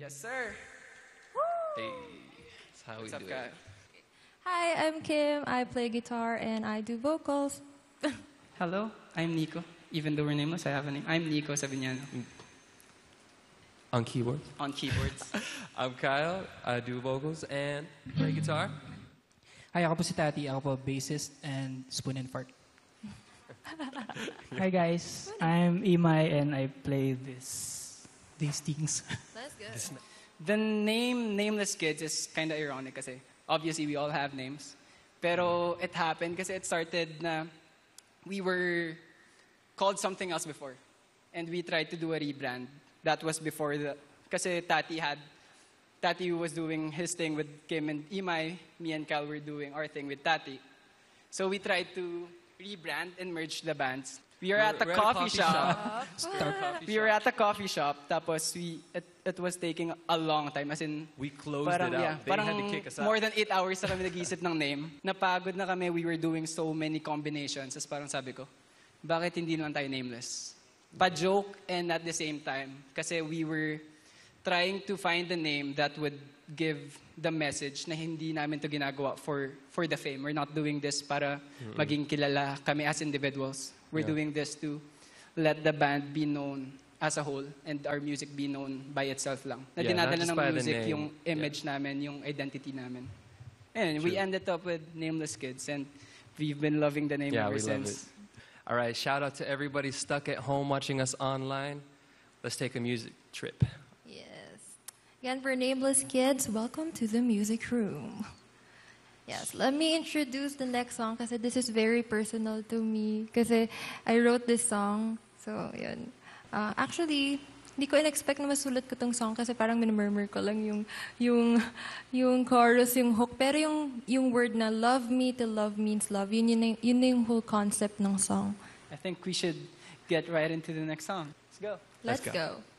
Yes, sir. Hey, that's how What's we up, do Kyle? it. Hi, I'm Kim. I play guitar and I do vocals. Hello, I'm Nico. Even though we're nameless, I have a name. I'm Nico Sabiñano On keyboard. on keyboards. I'm Kyle. I do vocals and play guitar. Hi, ako po si Tati. Ako po bassist and spoon and fart. Hi guys, I'm Imai and I play these things. That's good. The name Nameless Kids is kind of ironic kasi obviously we all have names. Pero it happened kasi it started na we were called something else before. And we tried to do a rebrand. That was before kasi Tati was doing his thing with Kim and Imai. Me and Cal were doing our thing with Tati. So we tried to rebrand and merge the bands. We were at a coffee shop. We were at a coffee shop. Tapos it was taking a long time. As in, We closed parang, it out. yeah, They parang had to kick us out. more than 8 hours na kami nag-iisip ng name. Napagod na kami. We were doing so many combinations. As parang sabi ko, bakit hindi lang tayo nameless? Pa-joke and at the same time. Kasi we were trying to find a name that would give the message na hindi namin to ginagawa for the fame. We're not doing this para maging kilala kami as individuals. We're doing this to let the band be known as a whole and our music be known by itself lang. Na Yeah, not dinadala just ng by the music name. yung image namin, yung identity namin. And we True. ended up with Nameless Kids and we've been loving the name Yeah, ever we love it. since. All right, shout out to everybody stuck at home watching us online. Let's take a music trip. Yes. Again, for Nameless Kids, welcome to the music room. Yes, let me introduce the next song kasi this is very personal to me kasi I wrote this song. So, yun. Actually, hindi ko in-expect na masulat ko tong song kasi parang minamurmur ko lang yung chorus, yung hook. Pero yung word na love me till love means love, yun na yung whole concept ng song. I think we should get right into the next song. Let's go. Let's go. go.